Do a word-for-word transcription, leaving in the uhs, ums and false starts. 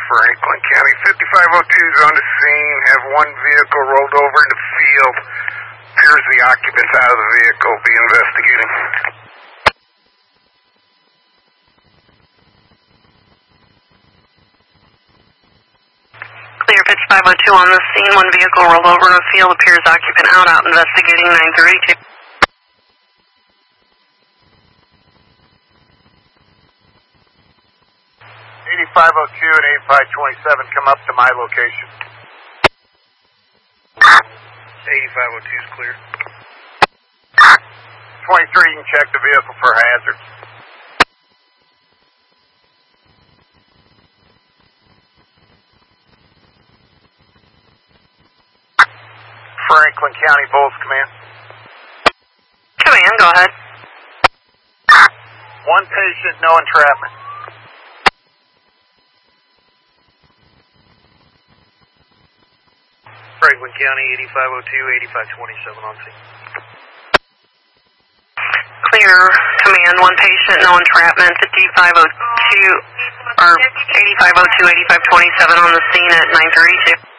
Franklin County, fifty-five oh two is on the scene. Have one vehicle rolled over in the field. Appears the occupant's out of the vehicle. Be investigating. Clear, fifty-five oh two on the scene. One vehicle rolled over in the field. Appears occupant out. Out investigating. nine thirty-two. eighty-five oh two and eighty-five twenty-seven, come up to my location. eighty-five oh two is clear. twenty-three, you can check the vehicle for hazards. Franklin County Bulls Command. Command, go ahead. One patient, no entrapment. Franklin County, eighty-five oh two, eighty-five twenty-seven on scene. Clear, command, one patient, no entrapment, fifty-five oh two, or eighty-five oh two, eighty-five twenty-seven on the scene at nine thirty-two.